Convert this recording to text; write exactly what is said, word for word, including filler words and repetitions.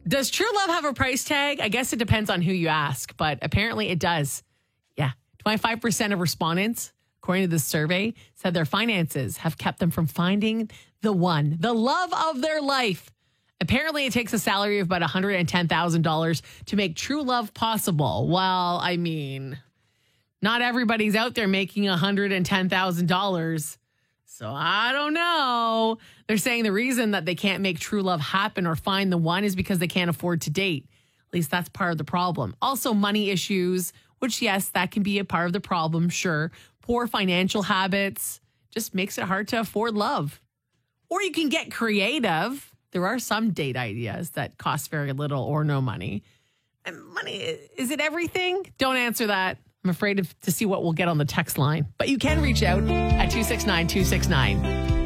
Does true love have a price tag? I guess it depends on who you ask, but apparently it does. Yeah. twenty-five percent of respondents, according to this survey, said their finances have kept them from finding the one, the love of their life. Apparently, it takes a salary of about one hundred ten thousand dollars to make true love possible. Well, I mean, not everybody's out there making one hundred ten thousand dollars. So I don't know. They're saying the reason that they can't make true love happen or find the one is because they can't afford to date. At least that's part of the problem. Also, money issues, which, yes, that can be a part of the problem, sure. Poor financial habits just makes it hard to afford love. Or you can get creative. There are some date ideas that cost very little or no money. And money, is it everything? Don't answer that. I'm afraid of, to see what we'll get on the text line. But you can reach out at two six nine two six nine.